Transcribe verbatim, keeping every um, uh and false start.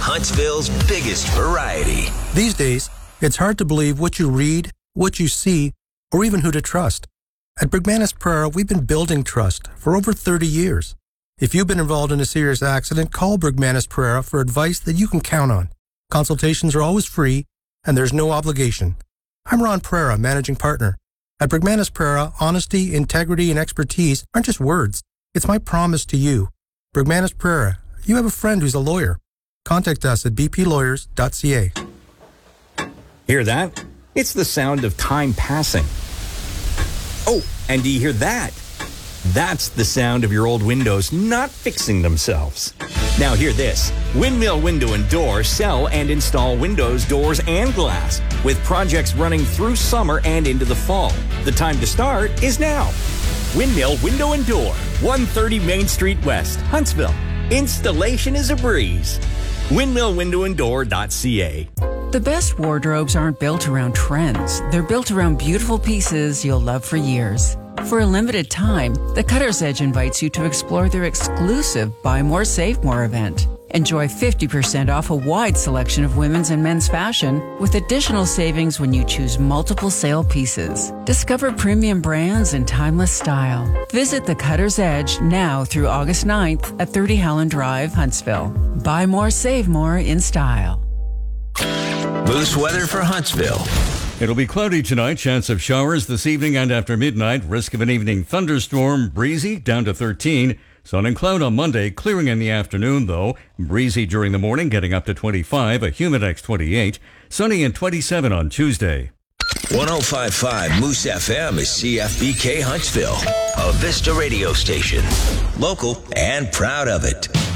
Huntsville's biggest variety. These days, it's hard to believe what you read, what you see, or even who to trust. At Bergmanis Prera, we've been building trust for over thirty years. If you've been involved in a serious accident, call Bergmanis Prera for advice that you can count on. Consultations are always free, and there's no obligation. I'm Ron Prera, managing partner. At Bergmanis Prera, honesty, integrity, and expertise aren't just words. It's my promise to you. Bergmanis Prera, you have a friend who's a lawyer. Contact us at b p lawyers dot c a. Hear that? It's the sound of time passing. Oh, and do you hear that? That's the sound of your old windows not fixing themselves. Now hear this. Windmill Window and Door sell and install windows, doors, and glass with projects running through summer and into the fall. The time to start is now. Windmill Window and Door, one thirty Main Street West, Huntsville. Installation is a breeze. windmill window and door dot c a. The best wardrobes aren't built around trends. They're built around beautiful pieces you'll love for years. For a limited time, the Cutter's Edge invites you to explore their exclusive Buy More, Save More event. Enjoy fifty percent off a wide selection of women's and men's fashion with additional savings when you choose multiple sale pieces. Discover premium brands and timeless style. Visit the Cutter's Edge now through August ninth at thirty Howland Drive, Huntsville. Buy more, save more in style. Moose weather for Huntsville. It'll be cloudy tonight, chance of showers this evening and after midnight, risk of an evening thunderstorm, breezy down to thirteen. Sun and cloud on Monday, clearing in the afternoon though, breezy during the morning getting up to twenty-five, a Humidex twenty-eight, sunny and twenty-seven on Tuesday. one oh five point five Moose F M is C F B K Huntsville, a Vista radio station. Local and proud of it.